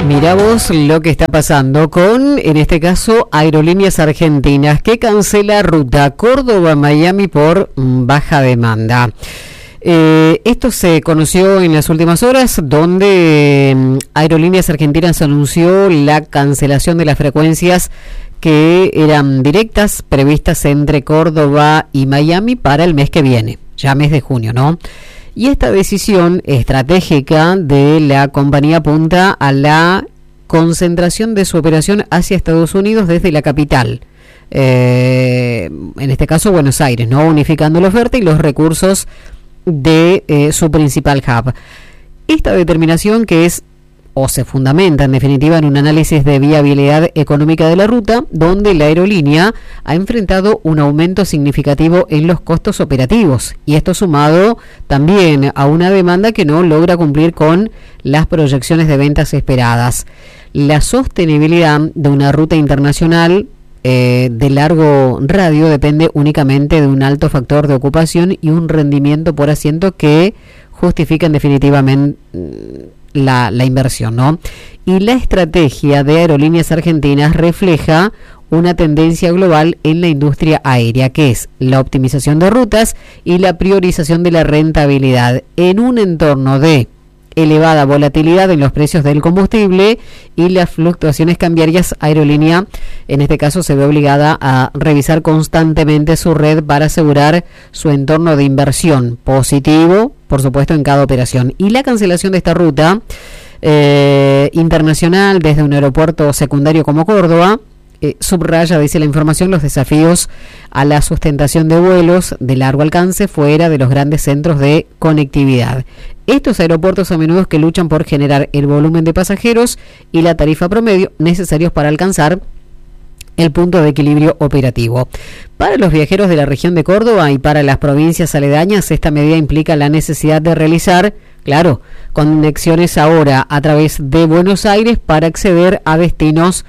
Mirá vos lo que está pasando con, en este caso, Aerolíneas Argentinas, que cancela ruta Córdoba-Miami por baja demanda. Esto se conoció en las últimas horas, donde Aerolíneas Argentinas anunció la cancelación de las frecuencias que eran directas previstas entre Córdoba y Miami para el mes que viene, ya mes de junio, ¿no? Y esta decisión estratégica de la compañía apunta a la concentración de su operación hacia Estados Unidos desde la capital, en este caso Buenos Aires, ¿no? Unificando la oferta y los recursos de su principal hub. Esta determinación, que es o se fundamenta en definitiva en un análisis de viabilidad económica de la ruta, donde la aerolínea ha enfrentado un aumento significativo en los costos operativos, y esto sumado también a una demanda que no logra cumplir con las proyecciones de ventas esperadas. La sostenibilidad de una ruta internacional de largo radio depende únicamente de un alto factor de ocupación y un rendimiento por asiento que justifican definitivamente la inversión, ¿no? Y la estrategia de Aerolíneas Argentinas refleja una tendencia global en la industria aérea, que es la optimización de rutas y la priorización de la rentabilidad en un entorno de elevada volatilidad en los precios del combustible y las fluctuaciones cambiarias. Aerolínea, en este caso, se ve obligada a revisar constantemente su red para asegurar su entorno de inversión positivo, por supuesto, en cada operación. Y la cancelación de esta ruta internacional desde un aeropuerto secundario como Córdoba subraya, dice la información, los desafíos a la sustentación de vuelos de largo alcance fuera de los grandes centros de conectividad. Estos aeropuertos a menudo que luchan por generar el volumen de pasajeros y la tarifa promedio necesarios para alcanzar el punto de equilibrio operativo. Para los viajeros de la región de Córdoba y para las provincias aledañas, esta medida implica la necesidad de realizar, claro, conexiones ahora a través de Buenos Aires para acceder a destinos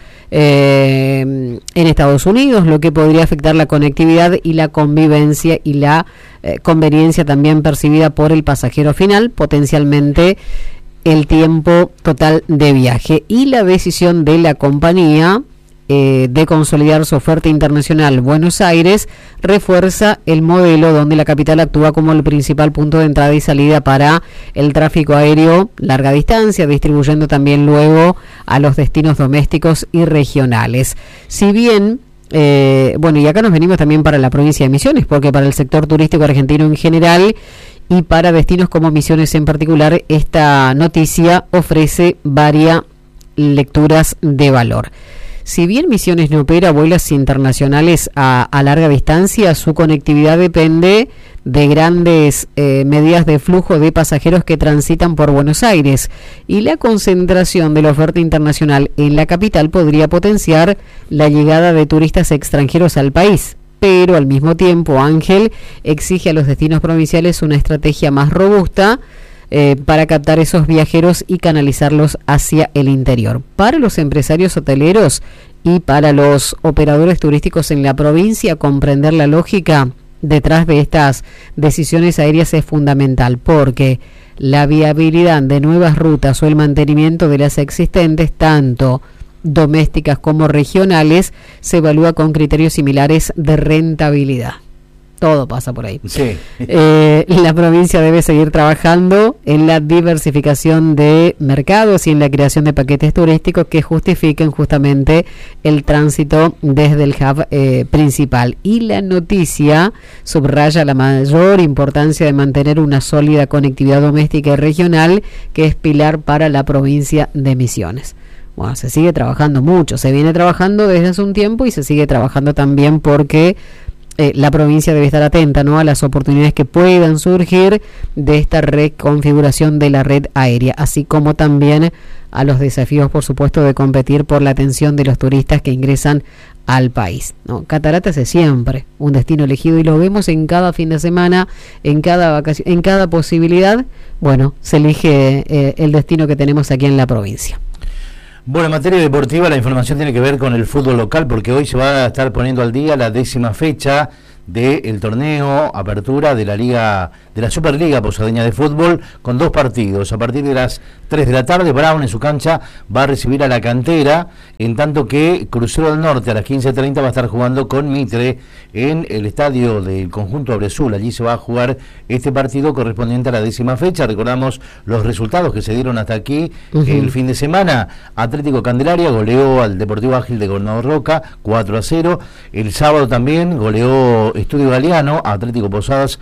en Estados Unidos, lo que podría afectar la conectividad y la convivencia y la conveniencia también percibida por el pasajero final, potencialmente el tiempo total de viaje. Y la decisión de la compañía de consolidar su oferta internacional Buenos Aires refuerza el modelo donde la capital actúa como el principal punto de entrada y salida para el tráfico aéreo larga distancia, distribuyendo también luego a los destinos domésticos y regionales. Si bien bueno, y acá nos venimos también para la provincia de Misiones, porque para el sector turístico argentino en general y para destinos como Misiones en particular, esta noticia ofrece varias lecturas de valor. Si bien Misiones no opera vuelos internacionales a larga distancia, su conectividad depende de grandes medidas de flujo de pasajeros que transitan por Buenos Aires, y la concentración de la oferta internacional en la capital podría potenciar la llegada de turistas extranjeros al país. Pero al mismo tiempo, Ángel exige a los destinos provinciales una estrategia más robusta para captar esos viajeros y canalizarlos hacia el interior. Para los empresarios hoteleros y para los operadores turísticos en la provincia, comprender la lógica detrás de estas decisiones aéreas es fundamental, porque la viabilidad de nuevas rutas o el mantenimiento de las existentes, tanto domésticas como regionales, se evalúa con criterios similares de rentabilidad. Todo pasa por ahí. Sí. La provincia debe seguir trabajando en la diversificación de mercados y en la creación de paquetes turísticos que justifiquen justamente el tránsito desde el hub principal. Y la noticia subraya la mayor importancia de mantener una sólida conectividad doméstica y regional, que es pilar para la provincia de Misiones. Bueno, se sigue trabajando mucho, se viene trabajando desde hace un tiempo y se sigue trabajando también porque la provincia debe estar atenta, ¿no?, a las oportunidades que puedan surgir de esta reconfiguración de la red aérea, así como también a los desafíos, por supuesto, de competir por la atención de los turistas que ingresan al país, ¿no? Cataratas es siempre un destino elegido y lo vemos en cada fin de semana, en cada vacación, en cada posibilidad. Bueno, se elige el destino que tenemos aquí en la provincia. Bueno, en materia deportiva la información tiene que ver con el fútbol local, porque hoy se va a estar poniendo al día la 10ª fecha del torneo Apertura de la Liga de la Superliga Posadeña de Fútbol, con 2 partidos. A partir de las 3 de la tarde, Brown en su cancha va a recibir a La Cantera, en tanto que Crucero del Norte a las 15:30 va a estar jugando con Mitre en el estadio del conjunto Abrezul. Allí se va a jugar este partido correspondiente a la 10ª fecha. Recordamos los resultados que se dieron hasta aquí. El fin de semana, Atlético Candelaria goleó al Deportivo Ágil de Gobernador Roca 4-0. El sábado también goleó Estudio Galeano a Atlético Posadas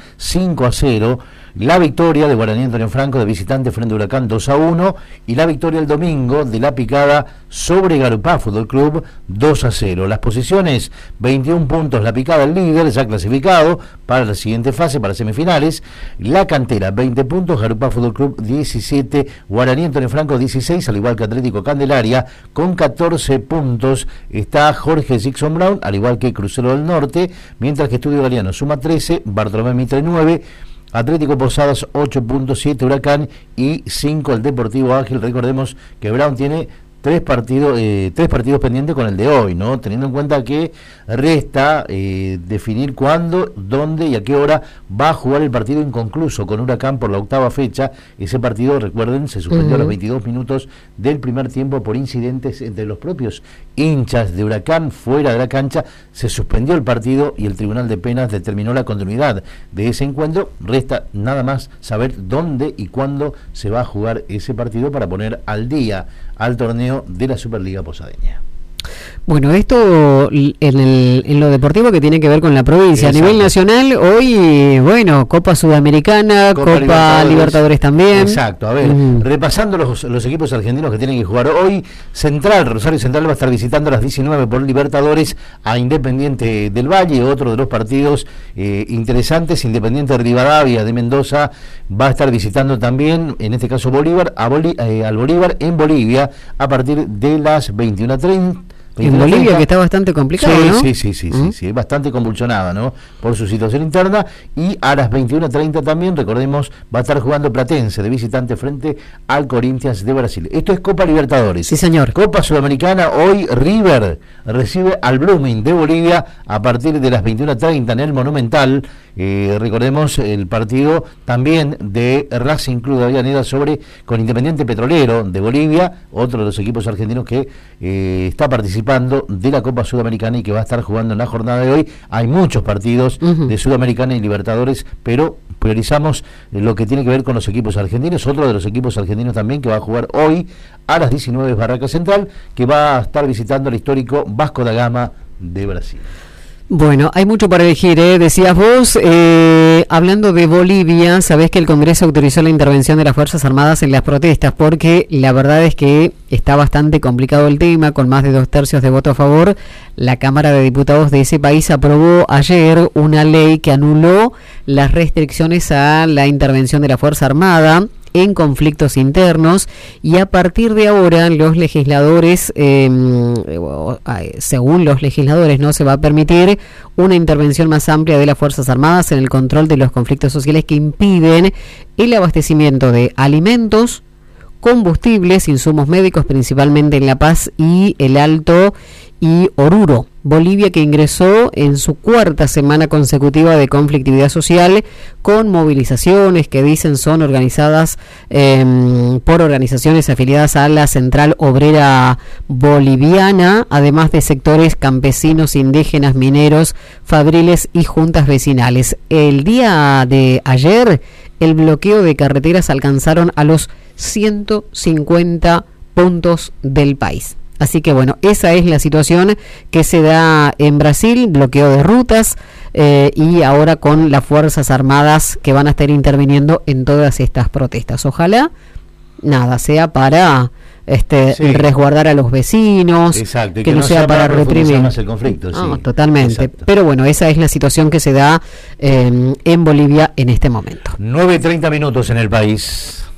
5-0. La victoria de Guaraní Antonio Franco de visitante frente a Huracán 2-1, y la victoria el domingo de La Picada sobre Garupá Fútbol Club 2-0. Las posiciones: 21 puntos La Picada, el líder ya clasificado para la siguiente fase, para semifinales. La Cantera 20 puntos, Garupá Fútbol Club 17, Guaraní Antonio Franco 16, al igual que Atlético Candelaria con 14 puntos. Está Jorge Sixon Brown, al igual que Crucero del Norte, mientras que Estudio Galeano suma 13, Bartolomé Mitre 9, Atlético Posadas 8.7, Huracán y 5 el Deportivo Ágil. Recordemos que Brown tiene 3 partidos pendientes con el de hoy, ¿no? Teniendo en cuenta que resta definir cuándo, dónde y a qué hora va a jugar el partido inconcluso con Huracán por la 8ª fecha. Ese partido, recuerden, se suspendió a los 22 minutos del primer tiempo por incidentes entre los propios hinchas de Huracán fuera de la cancha. Se suspendió el partido y el Tribunal de Penas determinó la continuidad de ese encuentro. Resta nada más saber dónde y cuándo se va a jugar ese partido para poner al día al torneo de la Superliga Posadeña. Bueno, esto en lo deportivo que tiene que ver con la provincia. Exacto. A nivel nacional, hoy, bueno, Copa Sudamericana, Copa Libertadores también. Exacto, a ver, repasando los equipos argentinos que tienen que jugar hoy. Rosario Central va a estar visitando a las 19 por Libertadores a Independiente del Valle, otro de los partidos interesantes. Independiente de Rivadavia de Mendoza va a estar visitando también, en este caso Bolívar, al Bolívar en Bolivia a partir de las 21:30. En Bolivia, que está bastante complicado, sí, ¿no? Sí, bastante convulsionada, ¿no? Por su situación interna. Y a las 21:30 también, recordemos, va a estar jugando Platense de visitante frente al Corinthians de Brasil. Esto es Copa Libertadores. Sí, señor. Copa Sudamericana, hoy River recibe al Blooming de Bolivia a partir de las 21:30 en el Monumental. Recordemos el partido también de Racing Club de Avellaneda con Independiente Petrolero de Bolivia, otro de los equipos argentinos que está participando de la Copa Sudamericana y que va a estar jugando en la jornada de hoy. Hay muchos partidos de Sudamericana y Libertadores, pero priorizamos lo que tiene que ver con los equipos argentinos. Otro de los equipos argentinos también que va a jugar hoy a las 19 es Barraca Central, que va a estar visitando el histórico Vasco da Gama de Brasil. Bueno, hay mucho para elegir, decías vos, hablando de Bolivia, sabés que el Congreso autorizó la intervención de las Fuerzas Armadas en las protestas, porque la verdad es que está bastante complicado el tema, con más de 2/3 de voto a favor. La Cámara de Diputados de ese país aprobó ayer una ley que anuló las restricciones a la intervención de la Fuerza Armada en conflictos internos, y a partir de ahora los legisladores, según los legisladores, no se va a permitir una intervención más amplia de las Fuerzas Armadas en el control de los conflictos sociales que impiden el abastecimiento de alimentos, combustibles, insumos médicos, principalmente en La Paz y el Alto y Oruro. Bolivia, que ingresó en su 4ª semana consecutiva de conflictividad social, con movilizaciones que dicen son organizadas por organizaciones afiliadas a la Central Obrera Boliviana, además de sectores campesinos, indígenas, mineros, fabriles y juntas vecinales. El día de ayer, el bloqueo de carreteras alcanzaron a los 150 puntos del país. Así que bueno, esa es la situación que se da en Brasil, bloqueo de rutas, y ahora con las Fuerzas Armadas que van a estar interviniendo en todas estas protestas. Ojalá, nada, sea para resguardar a los vecinos. Exacto, que no sea para reprimir más el conflicto. No, totalmente. Exacto. Pero bueno, esa es la situación que se da en Bolivia en este momento. 9:30 en el país.